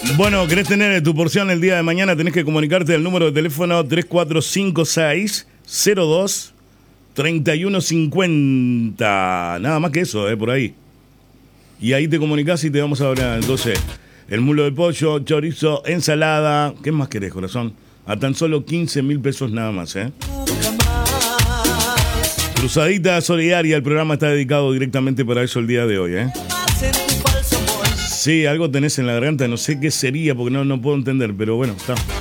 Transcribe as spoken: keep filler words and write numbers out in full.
Bueno, ¿querés tener tu porción el día de mañana? Tenés que comunicarte al número de teléfono tres cuatro cinco seis cero dos tres uno cinco cero. Nada más que eso, eh, por ahí. Y ahí te comunicás y te vamos a hablar. Entonces, el mulo de pollo, chorizo, ensalada. ¿Qué más querés, corazón? A tan solo quince mil pesos nada más, ¿eh? Cruzadita solidaria, el programa está dedicado directamente para eso el día de hoy, ¿eh? Sí, algo tenés en la garganta, no sé qué sería porque no, no puedo entender, pero bueno, está.